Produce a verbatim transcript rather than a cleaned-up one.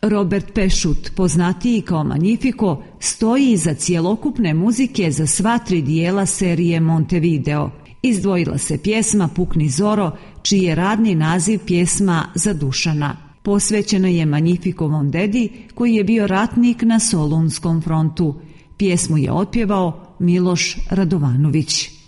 Robert Pešut, poznatiji kao Magnifico, stoji iza cjelokupne muzike za sva tri dijela serije Montevideo. Izdvojila se pjesma Pukni Zoro, čiji je radni naziv pjesma za Dušana. Posvećena je Magnificovom dedi, koji je bio ratnik na Solunskom frontu. Pjesmu je otpjevao Miloš Radovanović.